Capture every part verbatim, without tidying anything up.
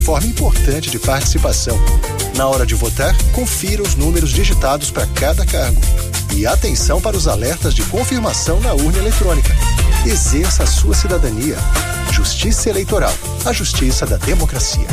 Forma importante de participação. Na hora de votar, confira os números digitados para cada cargo. E atenção para os alertas de confirmação na urna eletrônica. Exerça a sua cidadania. Justiça Eleitoral, a justiça da democracia.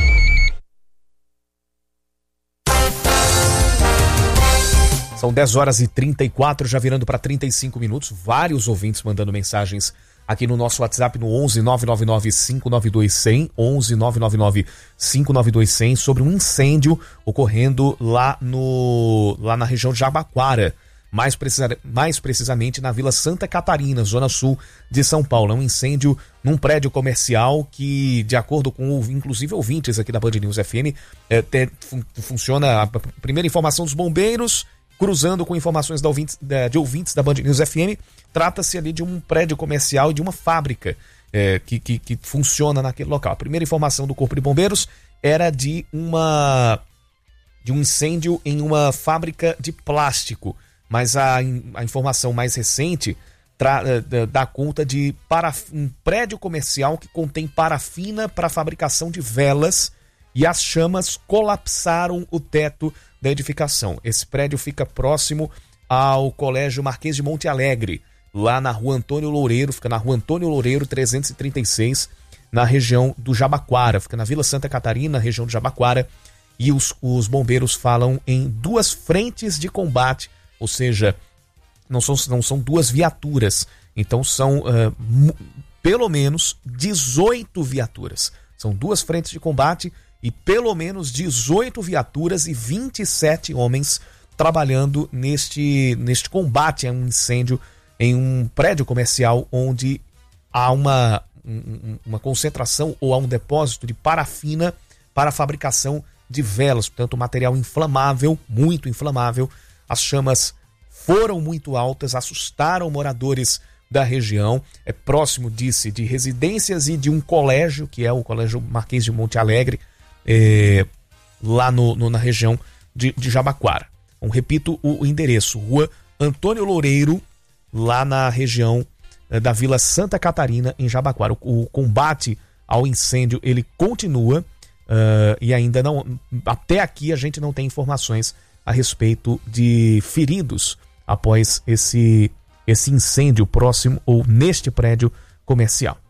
São dez horas e trinta e quatro, já virando para trinta e cinco minutos. Vários ouvintes mandando mensagens aqui no nosso WhatsApp no onze nove nove nove cinco nove dois zero zero, onze nove nove nove cinco nove dois zero zero, sobre um incêndio ocorrendo lá, no, lá na região de Jabaquara, mais, precisa, mais precisamente na Vila Santa Catarina, zona sul de São Paulo. É um incêndio num prédio comercial que, de acordo com, inclusive, ouvintes aqui da Band News F M, é, te, fun, funciona a primeira informação dos bombeiros, cruzando com informações de ouvintes, de ouvintes da Band News F M. Trata-se ali de um prédio comercial e de uma fábrica é, que, que, que funciona naquele local. A primeira informação do Corpo de Bombeiros era de, uma, de um incêndio em uma fábrica de plástico, mas a, a informação mais recente tra, dá conta de paraf, um prédio comercial que contém parafina para a fabricação de velas, e as chamas colapsaram o teto da edificação. Esse prédio fica próximo ao Colégio Marquês de Monte Alegre, lá na Rua Antônio Loureiro, fica na Rua Antônio Loureiro trezentos e trinta e seis, na região do Jabaquara, fica na Vila Santa Catarina, região do Jabaquara, e os, os bombeiros falam em duas frentes de combate, ou seja, não são, não são duas viaturas, então são uh, m- pelo menos dezoito viaturas. São duas frentes de combate e pelo menos dezoito viaturas e vinte e sete homens trabalhando neste, neste combate a um incêndio em um prédio comercial onde há uma, uma concentração ou há um depósito de parafina para a fabricação de velas, portanto material inflamável, muito inflamável. As chamas foram muito altas, assustaram moradores da região. É próximo, disse, de residências e de um colégio, que é o Colégio Marquês de Monte Alegre, É, lá no, no, na região de, de Jabaquara. Então, repito o, o endereço: Rua Antônio Loureiro, lá na região eh, da Vila Santa Catarina, em Jabaquara. O, o combate ao incêndio, ele continua uh, e ainda não, até aqui a gente não tem informações a respeito de feridos após esse, esse incêndio próximo ou neste prédio comercial.